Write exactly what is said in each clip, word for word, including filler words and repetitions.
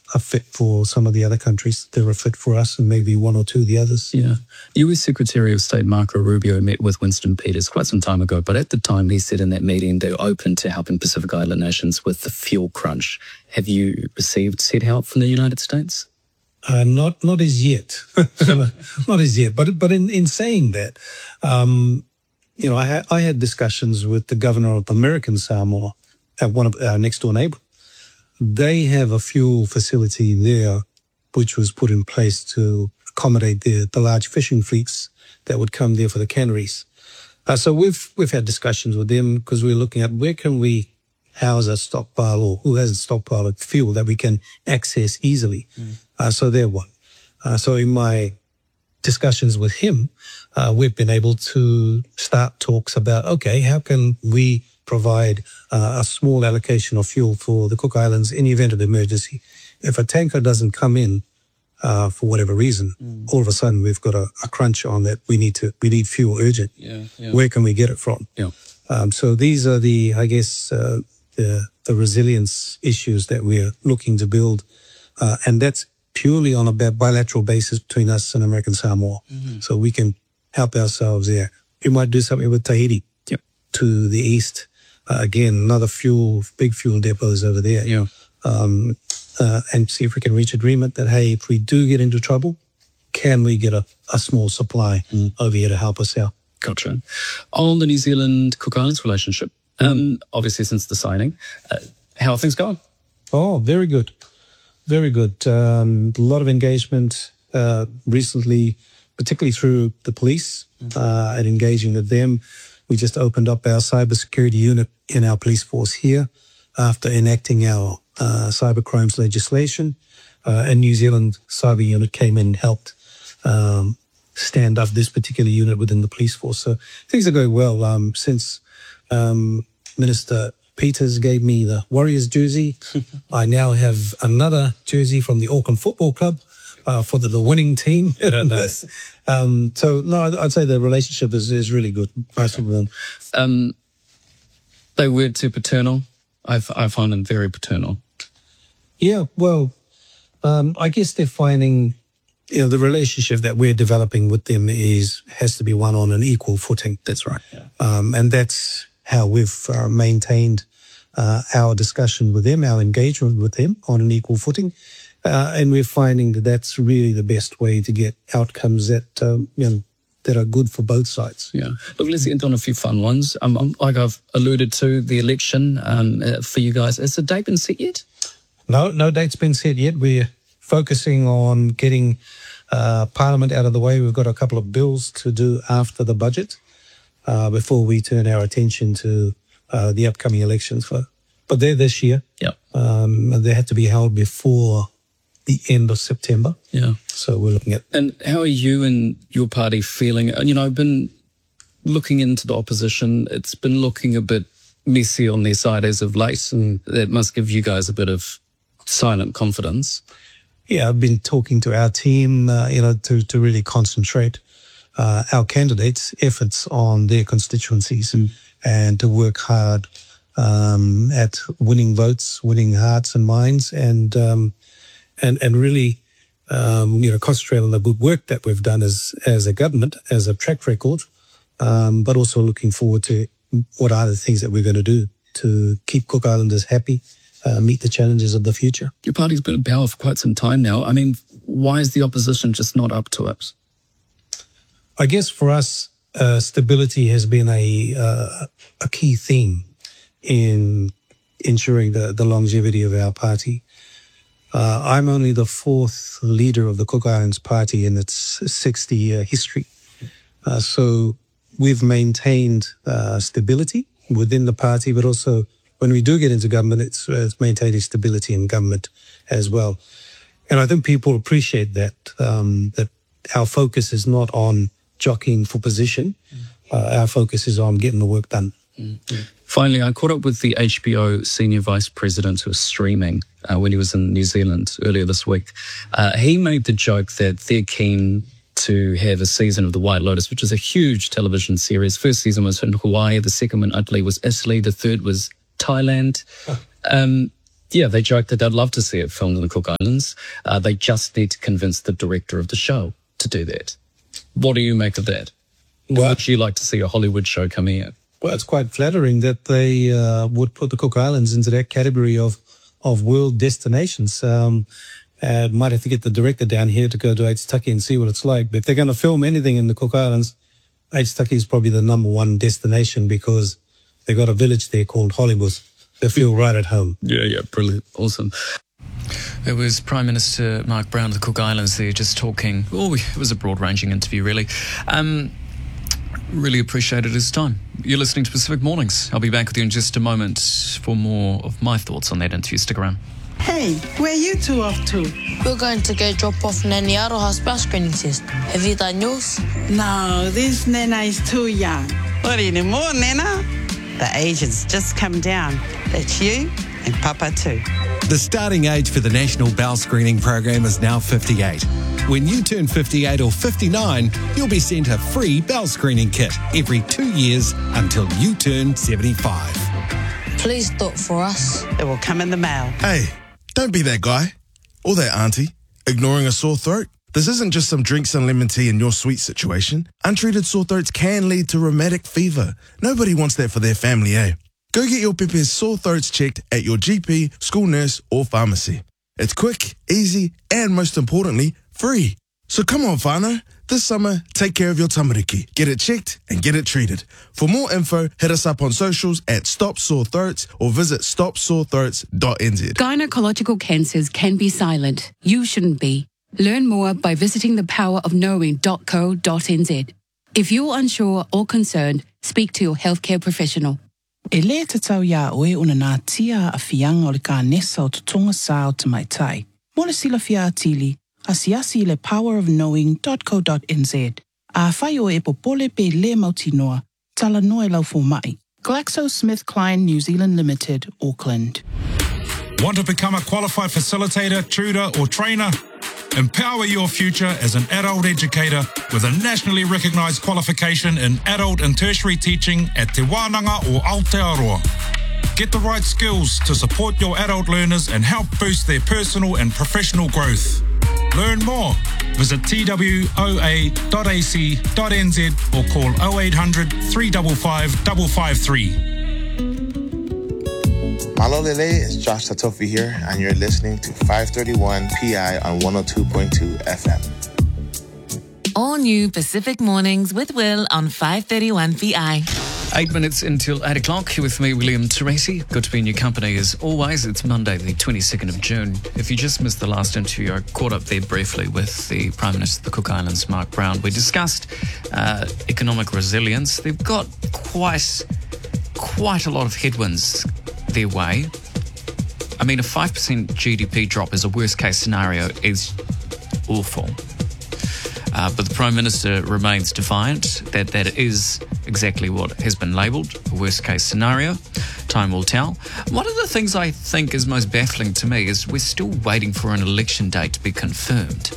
a fit for some of the other countries. They're a fit for us and maybe one or two of the others. Yeah. U S Secretary of State Marco Rubio met with Winston Peters quite some time ago, but at the time he said in that meeting they're open to helping Pacific Island nations with the fuel crunch. Have you received said help from the United States? Uh, not not as yet. Not as yet. But but in, in saying that, um, you know, I, ha I had discussions with the governor of American Samoa, at one of our next door neighbor. They have a fuel facility there which was put in place to accommodate the, the large fishing fleets that would come there for the canneries. Uh, so we've we've had discussions with them because we're looking at where can we house a stockpile, or who has a stockpile of fuel that we can access easily. Mm. Uh, so they're one. Uh, so in my discussions with him, uh, we've been able to start talks about, okay, how can we provide uh, a small allocation of fuel for the Cook Islands in the event of emergency. If a tanker doesn't come in uh, for whatever reason, mm. all of a sudden we've got a, a crunch on that. We need to we need fuel urgent. Yeah, yeah. Where can we get it from? Yeah. Um, so these are the, I guess, uh, the the resilience issues that we're looking to build, uh, and that's purely on a bilateral basis between us and American Samoa. Mm-hmm. So we can help ourselves there. We might do something with Tahiti yep. to the east. Uh, again, another fuel, big fuel depots over there. Yeah. Um, uh, and see if we can reach agreement that, hey, if we do get into trouble, can we get a, a small supply mm. over here to help us out? Gotcha. On the New Zealand-Cook Islands relationship, um, obviously since the signing, uh, how are things going? Oh, very good. Very good. Um, a lot of engagement uh, recently, particularly through the police mm. uh, and engaging with them. We just opened up our cybersecurity unit in our police force here after enacting our uh, cyber crimes legislation. Uh, and New Zealand cyber unit came in and helped um, stand up this particular unit within the police force. So things are going well. Um, since um, Minister Peters gave me the Warriors jersey, I now have another jersey from the Auckland Football Club uh, for the, the winning team. Nice. Um, so, no, I'd say the relationship is, is really good. Nice with them. Um, they were too paternal. I've, I find them very paternal. Yeah, well, um, I guess they're finding, you know, the relationship that we're developing with them is has to be one on an equal footing. That's right. Yeah. Um, and that's how we've uh, maintained uh, our discussion with them, our engagement with them on an equal footing. Uh, and we're finding that that's really the best way to get outcomes that, um, you know, that are good for both sides. Yeah. Look, let's end on a few fun ones. Um, um, like I've alluded to, the election um, uh, for you guys. Has the date been set yet? No, no date's been set yet. We're focusing on getting uh, Parliament out of the way. We've got a couple of bills to do after the budget uh, before we turn our attention to uh, the upcoming elections. For, but they're this year. Yeah. Um, they had to be held before the end of September. Yeah. So we're looking at... And how are you and your party feeling? You know, I've been looking into the opposition. It's been looking a bit messy on their side as of late, and that must give you guys a bit of silent confidence. Yeah, I've been talking to our team, uh, you know, to, to really concentrate uh, our candidates' efforts on their constituencies mm. and to work hard um, at winning votes, winning hearts and minds, and um, and and really, um, you know, concentrate on the good work that we've done as as a government, as a track record, um, but also looking forward to what are the things that we're going to do to keep Cook Islanders happy, uh, meet the challenges of the future. Your party's been in power for quite some time now. I mean, why is the opposition just not up to it? I guess for us, uh, stability has been a uh, a key theme in ensuring the, the longevity of our party. Uh, I'm only the fourth leader of the Cook Islands Party in its sixty-year history. Uh, so we've maintained uh, stability within the party, but also when we do get into government, it's, uh, it's maintaining stability in government as well. And I think people appreciate that, um, that our focus is not on jockeying for position. Uh, our focus is on getting the work done. Mm-hmm. Finally, I caught up with the H B O Senior Vice President who was streaming uh, when he was in New Zealand earlier this week. Uh, he made the joke that they're keen to have a season of The White Lotus, which is a huge television series. First season was in Hawaii, the second one, Italy, was Italy, the third was Thailand. Oh. Um, Yeah, they joked that they'd love to see it filmed in the Cook Islands. Uh, they just need to convince the director of the show to do that. What do you make of that? Well, Would you like to see a Hollywood show come here? Well, it's quite flattering that they uh, would put the Cook Islands into that category of of world destinations. Um, uh, might have to get the director down here to go to Aitutaki and see what it's like. But if they're going to film anything in the Cook Islands, Aitutaki is probably the number one destination because they've got a village there called Hollywood. They feel right at home. Yeah, yeah, brilliant. Awesome. It was Prime Minister Mark Brown of the Cook Islands there just talking. Oh, it was a broad-ranging interview, really. Um, really appreciated his time. You're listening to Pacific Mornings. I'll be back with you in just a moment for more of my thoughts on that interview. Stick around. Hey, where are you two off to? We're going to go drop off Nanny Aroha's bell screening test. Have you done yours? No, this Nana is too young. What anymore, Nana? The age has just come down. That's you and Papa too. The starting age for the National Bowel Screening Program is now fifty-eight. When you turn fifty-eight or fifty-nine, you'll be sent a free bowel screening kit every two years until you turn seventy-five. Please do it for us. It will come in the mail. Hey, don't be that guy or that auntie ignoring a sore throat. This isn't just some drinks and lemon tea in your sweet situation. Untreated sore throats can lead to rheumatic fever. Nobody wants that for their family, eh? Go get your Pepe's sore throats checked at your G P, school nurse, or pharmacy. It's quick, easy, and most importantly, free. So come on, whānau. This summer, take care of your tamariki. Get it checked and get it treated. For more info, hit us up on socials at Stop Sore Throats or visit stop sore throats dot n z. Gynecological cancers can be silent. You shouldn't be. Learn more by visiting the power of knowing dot co dot n z. If you're unsure or concerned, speak to your healthcare professional. E le te tau ia oe una nā tia a whianga o le ka nesa o tutonga sa o te maitai. Mo le sila fia atili, asiasi le power of knowing dot co dot n z. A whai o e popole pe le mautinoa, tala noe lau fo mai. GlaxoSmithKline New Zealand Limited, Auckland. Want to become a qualified facilitator, tutor or trainer? Empower your future as an adult educator with a nationally recognised qualification in adult and tertiary teaching at Te Wānanga or Aotearoa. Get the right skills to support your adult learners and help boost their personal and professional growth. Learn more. Visit t w o a dot a c dot n z or call oh eight hundred, three five five, five five three. Malolele, it's Josh Tatofi here, and you're listening to five thirty-one P I on one oh two point two F M. All new Pacific Mornings with Will on five thirty-one P I. Eight minutes until eight o'clock. Here with me, William Teresi. Good to be in your company as always. It's Monday, the twenty-second of June. If you just missed the last interview, I caught up there briefly with the Prime Minister of the Cook Islands, Mark Brown. We discussed uh, economic resilience. They've got quite, quite a lot of headwinds their way. I mean, a five percent G D P drop as a worst-case scenario is awful. Uh, but the Prime Minister remains defiant that that is exactly what has been labelled a worst-case scenario. Time will tell. One of the things I think is most baffling to me is we're still waiting for an election date to be confirmed.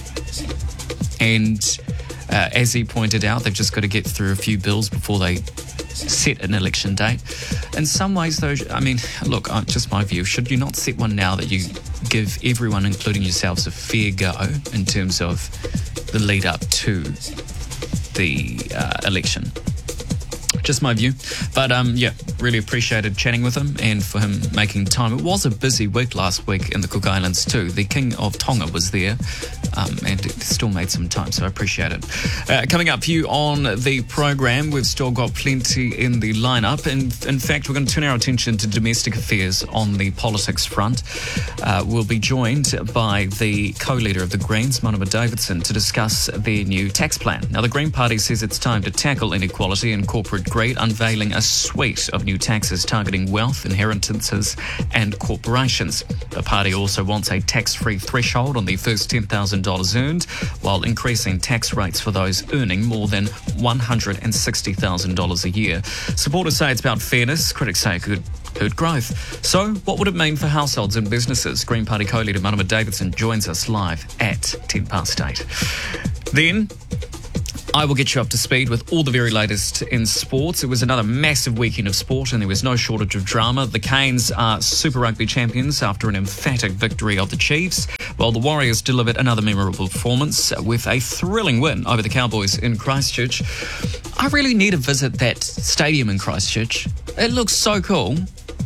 And uh, as he pointed out, they've just got to get through a few bills before they set an election date. In some ways, though, I mean, look, uh, just my view, should you not set one now that you give everyone, including yourselves, a fair go in terms of the lead up to the uh, election? Just my view. But um, yeah, really appreciated chatting with him and for him making time. It was a busy week last week in the Cook Islands too. The King of Tonga was there um, and it still made some time, so I appreciate it. Uh, coming up for you on the program, we've still got plenty in the lineup. And in fact, we're going to turn our attention to domestic affairs on the politics front. Uh, we'll be joined by the co-leader of the Greens, Marama Davidson, to discuss their new tax plan. Now, the Green Party says it's time to tackle inequality and corporate greed, unveiling a suite of new taxes targeting wealth, inheritances and corporations. The party also wants a tax-free threshold on the first ten thousand dollars earned, while increasing tax rates for those earning more than one hundred sixty thousand dollars a year. Supporters say it's about fairness. Critics say it could hurt growth. So what would it mean for households and businesses? Green Party co-leader Marama Davidson joins us live at ten past eight. Then I will get you up to speed with all the very latest in sports. It was another massive weekend of sport and there was no shortage of drama. The Canes are Super Rugby champions after an emphatic victory of the Chiefs, while the Warriors delivered another memorable performance with a thrilling win over the Cowboys in Christchurch. I really need to visit that stadium in Christchurch. It looks so cool.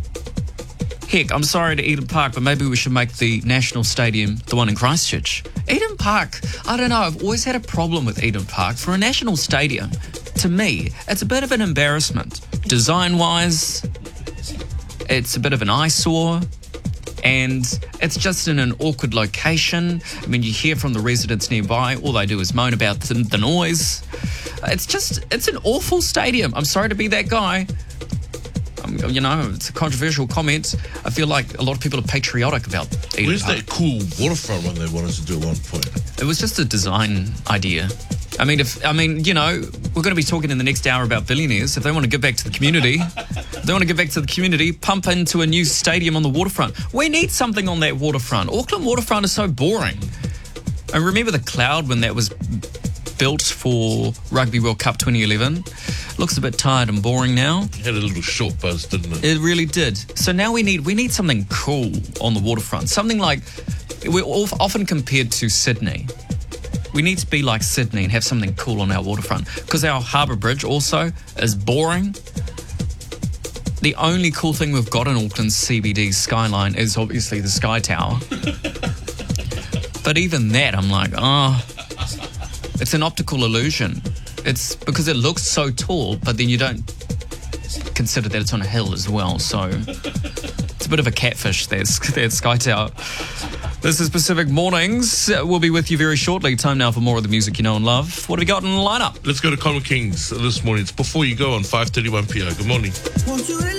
Heck, I'm sorry to Eden Park, but maybe we should make the National Stadium the one in Christchurch. Eden Park, I don't know, I've always had a problem with Eden Park. For a national stadium, to me, it's a bit of an embarrassment. Design-wise, it's a bit of an eyesore, and it's just in an awkward location. I mean, you hear from the residents nearby, all they do is moan about the, the noise. It's just, it's an awful stadium. I'm sorry to be that guy. Um, you know, it's a controversial comment. I feel like a lot of people are patriotic about Eden Where's Park. that cool waterfront one they wanted to do at one point? It was just a design idea. I mean, if I mean, you know, we're going to be talking in the next hour about billionaires. If they want to give back to the community, if they want to give back to the community, pump into a new stadium on the waterfront. We need something on that waterfront. Auckland waterfront is so boring. I remember the Cloud when that was built for Rugby World Cup twenty eleven. Looks a bit tired and boring now. It had a little short buzz, didn't it? It really did. So now we need we need something cool on the waterfront. Something like, we're often compared to Sydney. We need to be like Sydney and have something cool on our waterfront. Because our harbour bridge also is boring. The only cool thing we've got in Auckland's C B D skyline is obviously the Sky Tower. But even that, I'm like, oh, it's an optical illusion. It's because it looks so tall, but then you don't consider that it's on a hill as well. So it's a bit of a catfish, that, that Sky Tower. This is Pacific Mornings. We'll be with you very shortly. Time now for more of the music you know and love. What have we got in the lineup? Let's go to Common Kings this morning. It's Before You Go on five thirty-one P M. Good morning.